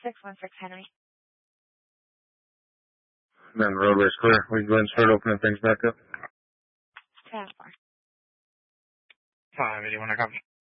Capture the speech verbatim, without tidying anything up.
six one six Henry. Then roadway's clear. We can go ahead and start opening things back up. ten four. five eighty-one, I copy.